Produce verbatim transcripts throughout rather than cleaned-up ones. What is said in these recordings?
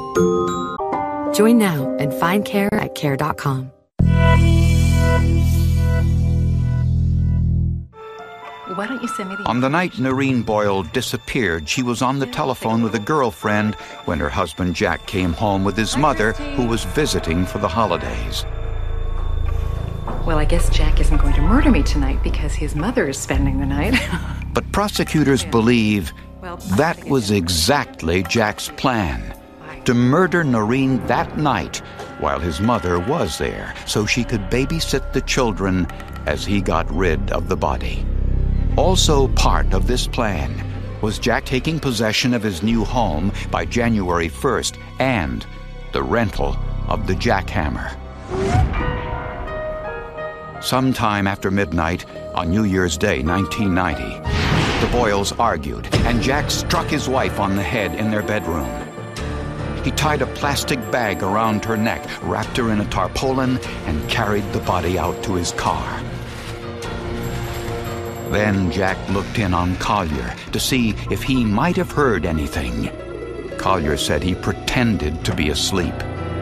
Join now and find care at care dot com. Why don't you send me the... On the night Noreen Boyle disappeared, she was on the telephone with a girlfriend when her husband Jack came home with his mother, who was visiting for the holidays. Well, I guess Jack isn't going to murder me tonight because his mother is spending the night. But prosecutors Yeah. believe Well, that was exactly Jack's plan, to murder Noreen that night while his mother was there so she could babysit the children as he got rid of the body. Also part of this plan was Jack taking possession of his new home by January first and the rental of the jackhammer. Sometime after midnight on New Year's Day, nineteen ninety, the Boyles argued, and Jack struck his wife on the head in their bedroom. He tied a plastic bag around her neck, wrapped her in a tarpaulin, and carried the body out to his car. Then Jack looked in on Collier to see if he might have heard anything. Collier said he pretended to be asleep.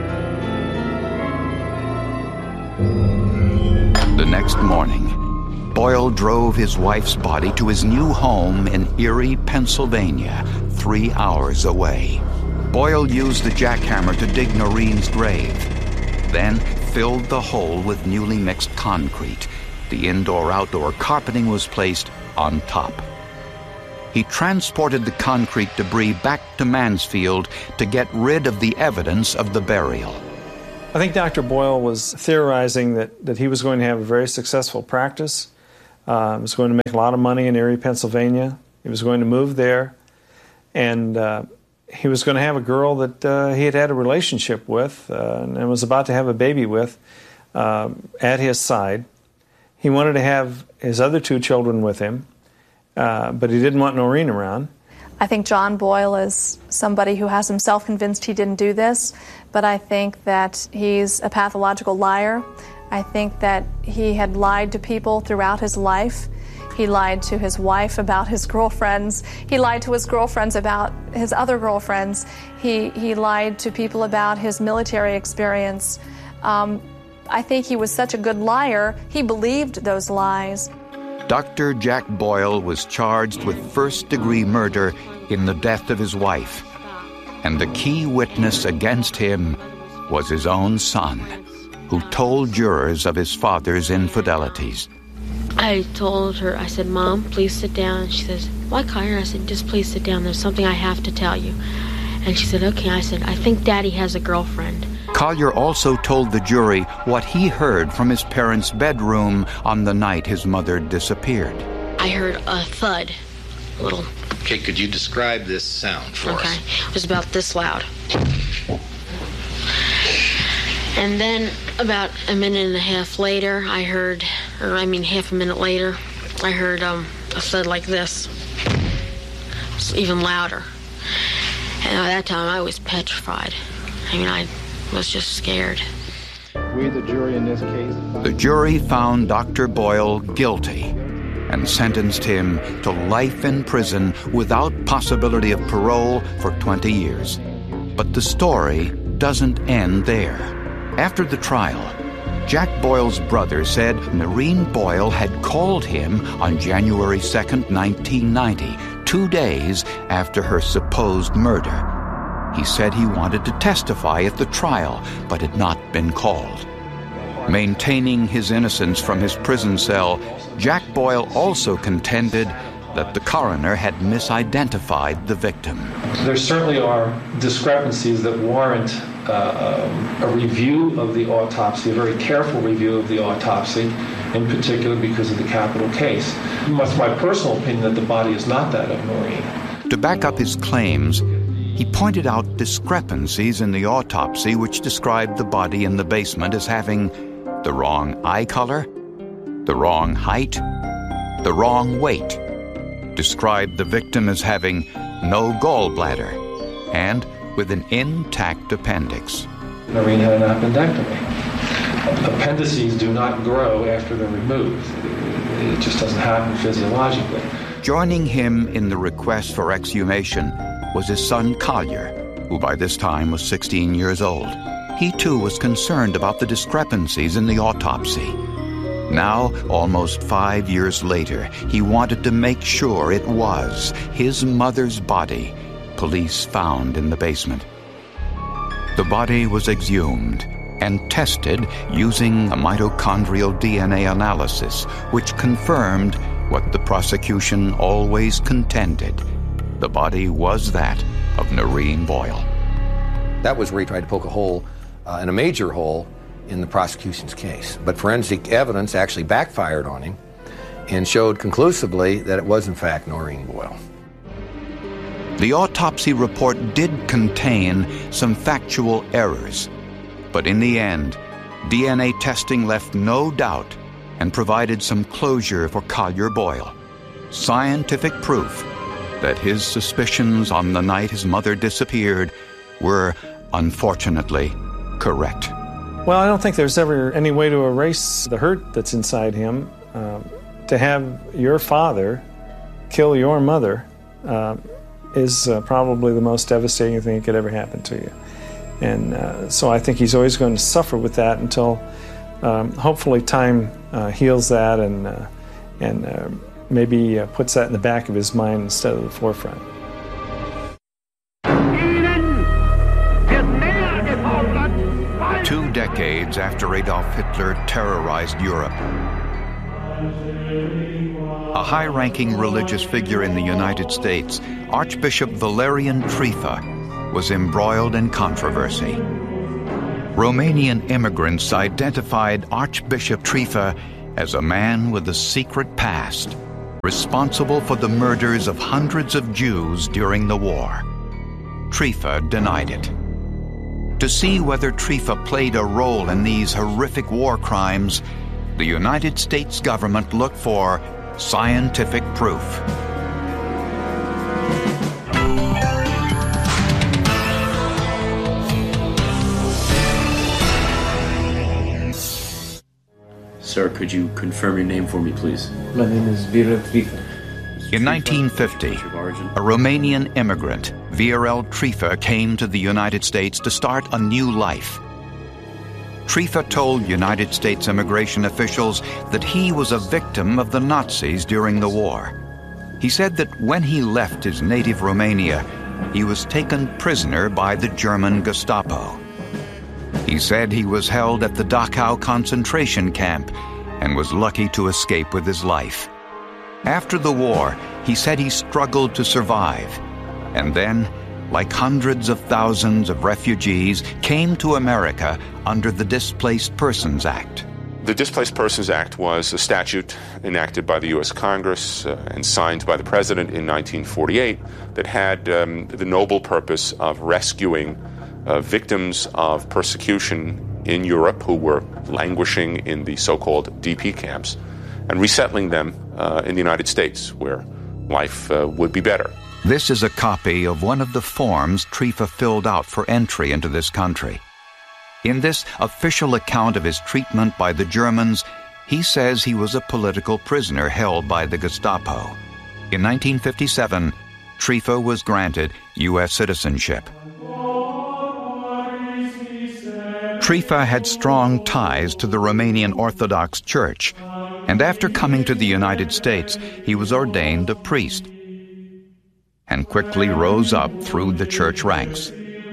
The next morning, Boyle drove his wife's body to his new home in Erie, Pennsylvania, three hours away. Boyle used the jackhammer to dig Noreen's grave, then filled the hole with newly mixed concrete. The indoor-outdoor carpeting was placed on top. He transported the concrete debris back to Mansfield to get rid of the evidence of the burial. I think Doctor Boyle was theorizing that, that he was going to have a very successful practice. Uh, he was going to make a lot of money in Erie, Pennsylvania. He was going to move there. And uh, he was going to have a girl that uh, he had had a relationship with uh, and was about to have a baby with uh, at his side. He wanted to have his other two children with him, uh, but he didn't want Noreen around. I think John Boyle is somebody who has himself convinced he didn't do this, but I think that he's a pathological liar. I think that he had lied to people throughout his life. He lied to his wife about his girlfriends. He lied to his girlfriends about his other girlfriends. He, he lied to people about his military experience. Um, I think he was such a good liar, he believed those lies. Doctor Jack Boyle was charged with first-degree murder in the death of his wife, and the key witness against him was his own son, who told jurors of his father's infidelities. I told her, I said, Mom, please sit down. And she says, why, Collier? I said, just please sit down. There's something I have to tell you. And she said, okay. I said, I think Daddy has a girlfriend. Collier also told the jury what he heard from his parents' bedroom on the night his mother disappeared. I heard a thud, a little. Okay, could you describe this sound for okay. us? Okay, it was about this loud. And then about a minute and a half later, I heard, or I mean half a minute later, I heard um, a thud like this. It's even louder. And at that time, I was petrified. I mean, I was just scared. We, the jury in this case... The jury found Doctor Boyle guilty and sentenced him to life in prison without possibility of parole for twenty years. But the story doesn't end there. After the trial, Jack Boyle's brother said Noreen Boyle had called him on January second, nineteen ninety, two days after her supposed murder. He said he wanted to testify at the trial, but had not been called. Maintaining his innocence from his prison cell, Jack Boyle also contended that the coroner had misidentified the victim. There certainly are discrepancies that warrant uh, a review of the autopsy, a very careful review of the autopsy, in particular because of the capital case. It's my personal opinion that the body is not that of Noreen. To back up his claims, he pointed out discrepancies in the autopsy which described the body in the basement as having the wrong eye color, the wrong height, the wrong weight, described the victim as having no gallbladder, and with an intact appendix. Noreen had an appendectomy. Appendices do not grow after they're removed. It just doesn't happen physiologically. Joining him in the request for exhumation was his son Collier, who by this time was sixteen years old. He too was concerned about the discrepancies in the autopsy. Now, almost five years later, he wanted to make sure it was his mother's body police found in the basement. The body was exhumed and tested using a mitochondrial D N A analysis, which confirmed what the prosecution always contended. The body was that of Noreen Boyle. That was where he tried to poke a hole, uh, and a major hole, in the prosecution's case. But forensic evidence actually backfired on him and showed conclusively that it was in fact Noreen Boyle. The autopsy report did contain some factual errors, but in the end, D N A testing left no doubt and provided some closure for Collier Boyle. Scientific proof that his suspicions on the night his mother disappeared were, unfortunately, correct. Well, I don't think there's ever any way to erase the hurt that's inside him. Um, to have your father kill your mother uh, is uh, probably the most devastating thing that could ever happen to you. And uh, so I think he's always going to suffer with that until um, hopefully time uh, heals that and, uh, and uh, maybe uh, puts that in the back of his mind instead of the forefront. Two decades after Adolf Hitler terrorized Europe, a high-ranking religious figure in the United States, Archbishop Valerian Trifa, was embroiled in controversy. Romanian immigrants identified Archbishop Trifa as a man with a secret past, responsible for the murders of hundreds of Jews during the war. Trifa denied it. To see whether Trifa played a role in these horrific war crimes, the United States government looked for scientific proof. Sir, could you confirm your name for me, please? My name is Viorel Trifa. In nineteen fifty, a Romanian immigrant, Viorel Trifa, came to the United States to start a new life. Trifa told United States immigration officials that he was a victim of the Nazis during the war. He said that when he left his native Romania, he was taken prisoner by the German Gestapo. He said he was held at the Dachau concentration camp and was lucky to escape with his life. After the war, he said he struggled to survive, and then, like hundreds of thousands of refugees, came to America under the Displaced Persons Act. The Displaced Persons Act was a statute enacted by the U S Congress uh, and signed by the President in nineteen forty-eight that had um, the noble purpose of rescuing uh, victims of persecution in Europe who were languishing in the so-called D P camps and resettling them uh, in the United States, where life uh, would be better. This is a copy of one of the forms Trifa filled out for entry into this country. In this official account of his treatment by the Germans, he says he was a political prisoner held by the Gestapo. In nineteen fifty-seven, Trifa was granted U S citizenship. Trifa had strong ties to the Romanian Orthodox Church, and after coming to the United States, he was ordained a priest and quickly rose up through the church ranks.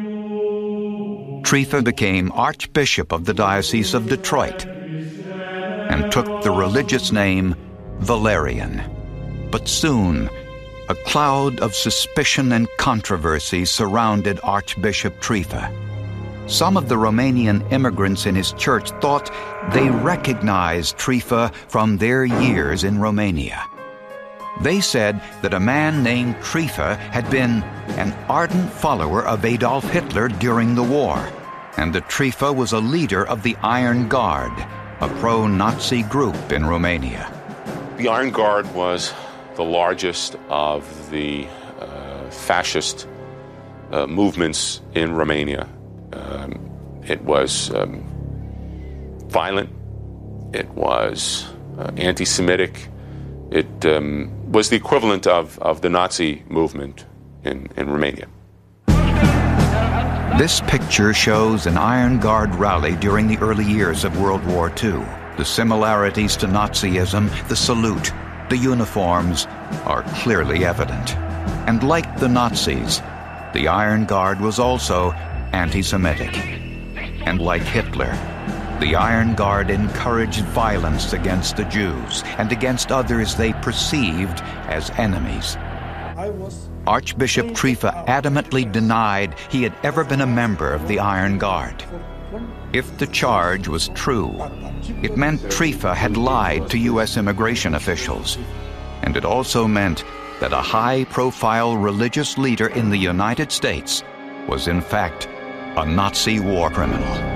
Trifa became Archbishop of the Diocese of Detroit and took the religious name Valerian. But soon, a cloud of suspicion and controversy surrounded Archbishop Trifa. Some of the Romanian immigrants in his church thought they recognized Trifa from their years in Romania. They said that a man named Trifa had been an ardent follower of Adolf Hitler during the war, and that Trifa was a leader of the Iron Guard, a pro-Nazi group in Romania. The Iron Guard was the largest of the uh, fascist uh, movements in Romania. Um, it was um, violent, it was uh, anti-Semitic, it um, was the equivalent of, of the Nazi movement in, in Romania. This picture shows an Iron Guard rally during the early years of World War Two. The similarities to Nazism, the salute, the uniforms, are clearly evident. And like the Nazis, the Iron Guard was also anti-Semitic. And like Hitler, the Iron Guard encouraged violence against the Jews and against others they perceived as enemies. Archbishop Triefa adamantly denied he had ever been a member of the Iron Guard. If the charge was true, it meant Triefa had lied to U S immigration officials, and it also meant that a high-profile religious leader in the United States was in fact a Nazi war criminal.